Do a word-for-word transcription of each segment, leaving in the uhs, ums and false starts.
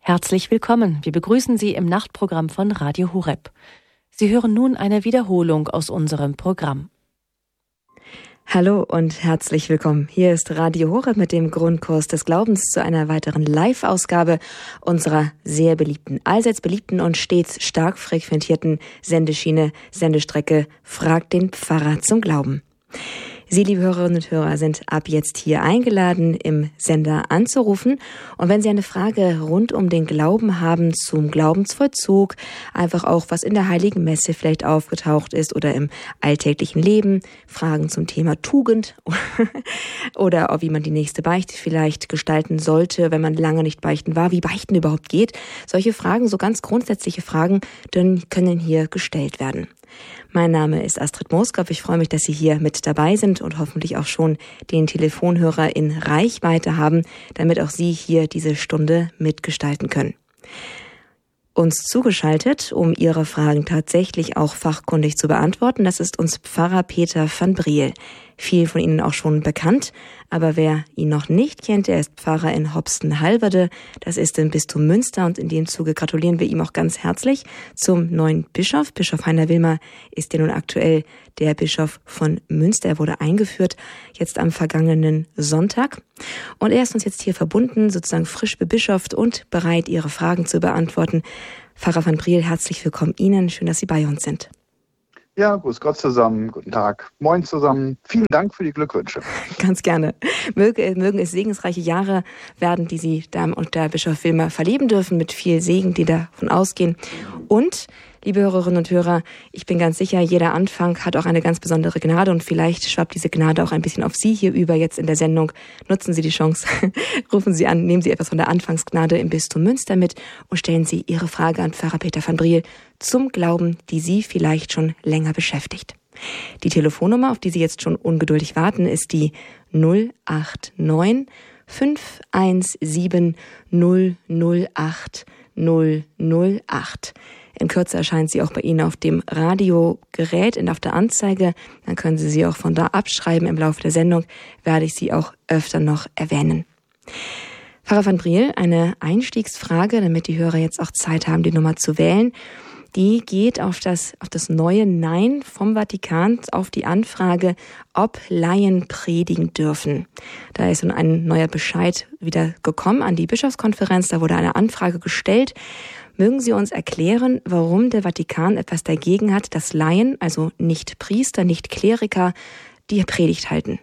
Herzlich willkommen. Wir begrüßen Sie im Nachtprogramm von Radio Horeb. Sie hören nun eine Wiederholung aus unserem Programm. Hallo und herzlich willkommen. Hier ist Radio Horeb mit dem Grundkurs des Glaubens zu einer weiteren Live-Ausgabe unserer sehr beliebten, allseits beliebten und stets stark frequentierten Sendeschiene, Sendestrecke Frag den Pfarrer zum Glauben. Sie, liebe Hörerinnen und Hörer, sind ab jetzt hier eingeladen, im Sender anzurufen. Und wenn Sie eine Frage rund um den Glauben haben, zum Glaubensvollzug, einfach auch, was in der Heiligen Messe vielleicht aufgetaucht ist oder im alltäglichen Leben, Fragen zum Thema Tugend oder auch wie man die nächste Beichte vielleicht gestalten sollte, wenn man lange nicht beichten war, wie Beichten überhaupt geht. Solche Fragen, so ganz grundsätzliche Fragen, können hier gestellt werden. Mein Name ist Astrid Moskop. Ich freue mich, dass Sie hier mit dabei sind und hoffentlich auch schon den Telefonhörer in Reichweite haben, damit auch Sie hier diese Stunde mitgestalten können. Uns zugeschaltet, um Ihre Fragen tatsächlich auch fachkundig zu beantworten, das ist uns Pfarrer Peter van Briel. Viel von Ihnen auch schon bekannt, aber wer ihn noch nicht kennt, der ist Pfarrer in Hopsten-Halverde, das ist im Bistum Münster, und in dem Zuge gratulieren wir ihm auch ganz herzlich zum neuen Bischof. Bischof Heiner Wilmer ist ja nun aktuell der Bischof von Münster. Er wurde eingeführt jetzt am vergangenen Sonntag und er ist uns jetzt hier verbunden, sozusagen frisch bebischofft und bereit, Ihre Fragen zu beantworten. Pfarrer van Briel, herzlich willkommen Ihnen, schön, dass Sie bei uns sind. Ja, grüß Gott zusammen, guten Tag, moin zusammen. Vielen Dank für die Glückwünsche. Ganz gerne. Möge, mögen es segensreiche Jahre werden, die Sie da unter Bischof Wilmer verleben dürfen, mit viel Segen, die davon ausgehen. Und, liebe Hörerinnen und Hörer, ich bin ganz sicher, jeder Anfang hat auch eine ganz besondere Gnade und vielleicht schwappt diese Gnade auch ein bisschen auf Sie hier über jetzt in der Sendung. Nutzen Sie die Chance, rufen Sie an, nehmen Sie etwas von der Anfangsgnade im Bistum Münster mit und stellen Sie Ihre Frage an Pfarrer Peter van Briel zum Glauben, die Sie vielleicht schon länger beschäftigt. Die Telefonnummer, auf die Sie jetzt schon ungeduldig warten, ist die null acht neun fünf eins sieben null null acht null null acht. In Kürze erscheint sie auch bei Ihnen auf dem Radiogerät und auf der Anzeige. Dann können Sie sie auch von da abschreiben. Im Laufe der Sendung werde ich sie auch öfter noch erwähnen. Pfarrer van Briel, eine Einstiegsfrage, damit die Hörer jetzt auch Zeit haben, die Nummer zu wählen. Die geht auf das, auf das neue Nein vom Vatikan auf die Anfrage, ob Laien predigen dürfen. Da ist nun ein neuer Bescheid wieder gekommen an die Bischofskonferenz. Da wurde eine Anfrage gestellt. Mögen Sie uns erklären, warum der Vatikan etwas dagegen hat, dass Laien, also nicht Priester, nicht Kleriker, die Predigt halten?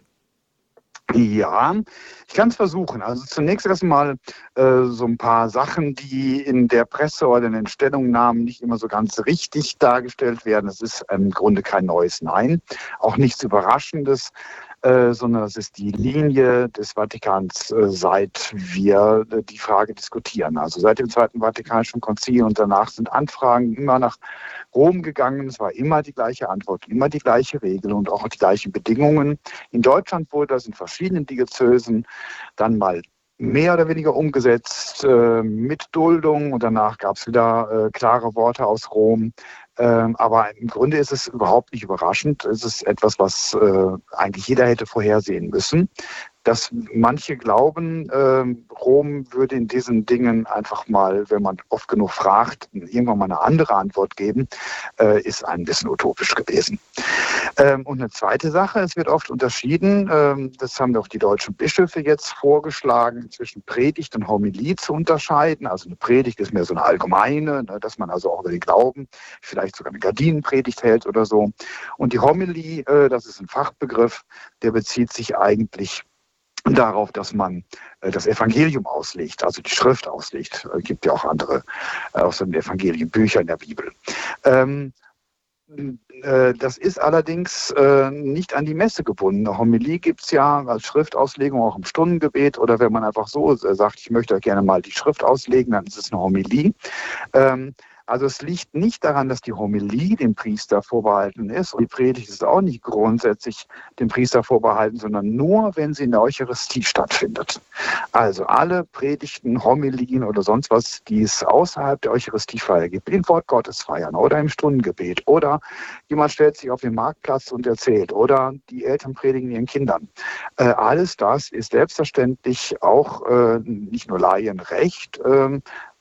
Ja, ich kann es versuchen. Also zunächst erstmal äh, so ein paar Sachen, die in der Presse oder in den Stellungnahmen nicht immer so ganz richtig dargestellt werden. Es ist im Grunde kein neues Nein, auch nichts Überraschendes. Äh, sondern es ist die Linie des Vatikans, äh, seit wir äh, die Frage diskutieren. Also seit dem Zweiten Vatikanischen Konzil und danach sind Anfragen immer nach Rom gegangen. Es war immer die gleiche Antwort, immer die gleiche Regel und auch die gleichen Bedingungen. In Deutschland wurde das in verschiedenen Diözesen dann mal mehr oder weniger umgesetzt äh, mit Duldung und danach gab es wieder äh, klare Worte aus Rom. Ähm, aber im Grunde ist es überhaupt nicht überraschend. Es ist etwas, was äh, eigentlich jeder hätte vorhersehen müssen. Dass manche glauben, äh, Rom würde in diesen Dingen einfach mal, wenn man oft genug fragt, irgendwann mal eine andere Antwort geben, äh, ist ein bisschen utopisch gewesen. Ähm, und eine zweite Sache, es wird oft unterschieden, ähm, das haben auch die deutschen Bischöfe jetzt vorgeschlagen, zwischen Predigt und Homilie zu unterscheiden. Also eine Predigt ist mehr so eine allgemeine, ne, dass man also auch über den Glauben vielleicht sogar eine Gardinenpredigt hält oder so. Und die Homilie, äh, das ist ein Fachbegriff, der bezieht sich eigentlich darauf, dass man äh, das Evangelium auslegt, also die Schrift auslegt. Es äh, gibt ja auch andere äh, aus den Evangelienbüchern in der Bibel. Ähm, äh, das ist allerdings äh, nicht an die Messe gebunden. Eine Homilie gibt es ja als Schriftauslegung auch im Stundengebet oder wenn man einfach so äh, sagt, ich möchte gerne mal die Schrift auslegen, dann ist es eine Homilie. Ähm, Also es liegt nicht daran, dass die Homilie dem Priester vorbehalten ist. Und die Predigt ist auch nicht grundsätzlich dem Priester vorbehalten, sondern nur, wenn sie in der Eucharistie stattfindet. Also alle Predigten, Homilien oder sonst was, die es außerhalb der Eucharistiefeier gibt, in Wort Gottes feiern oder im Stundengebet oder jemand stellt sich auf den Marktplatz und erzählt oder die Eltern predigen ihren Kindern. Äh, alles das ist selbstverständlich auch äh, nicht nur Laienrecht, äh,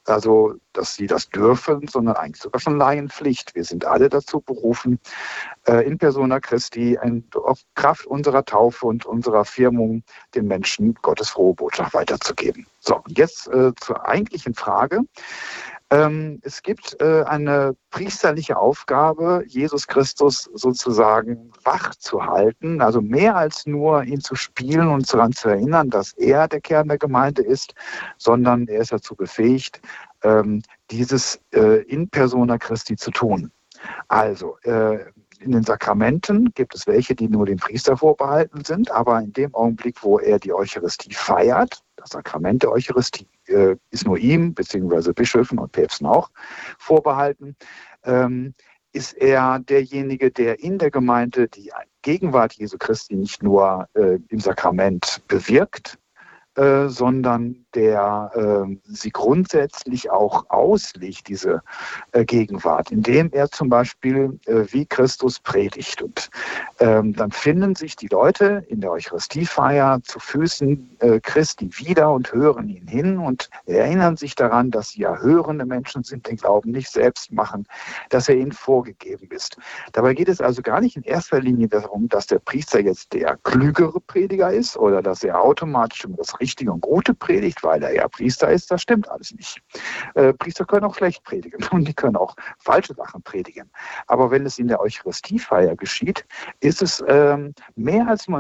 also dass sie das dürfen, sondern eigentlich sogar schon Laienpflicht. Wir sind alle dazu berufen, in persona Christi, auf Kraft unserer Taufe und unserer Firmung den Menschen Gottes frohe Botschaft weiterzugeben. So, und jetzt äh, zur eigentlichen Frage. Ähm, es gibt äh, eine priesterliche Aufgabe, Jesus Christus sozusagen wach zu halten, also mehr als nur ihn zu spielen und daran zu erinnern, dass er der Kern der Gemeinde ist, sondern er ist dazu befähigt, ähm, dieses äh, in persona Christi zu tun. Also, äh, in den Sakramenten gibt es welche, die nur dem Priester vorbehalten sind, aber in dem Augenblick, wo er die Eucharistie feiert, das Sakrament der Eucharistie äh, ist nur ihm, beziehungsweise Bischöfen und Päpsten auch vorbehalten, ähm, ist er derjenige, der in der Gemeinde die Gegenwart Jesu Christi nicht nur äh, im Sakrament bewirkt, äh, sondern der äh, sie grundsätzlich auch auslegt, diese äh, Gegenwart, indem er zum Beispiel äh, wie Christus predigt. Und ähm, dann finden sich die Leute in der Eucharistiefeier zu Füßen äh, Christi wieder und hören ihn hin und erinnern sich daran, dass sie ja hörende Menschen sind, den Glauben nicht selbst machen, dass er ihnen vorgegeben ist. Dabei geht es also gar nicht in erster Linie darum, dass der Priester jetzt der klügere Prediger ist oder dass er automatisch immer das Richtige und Gute predigt, weil er ja Priester ist. Das stimmt alles nicht. Äh, Priester können auch schlecht predigen und die können auch falsche Sachen predigen. Aber wenn es in der Eucharistiefeier geschieht, ist es ähm, mehr als nur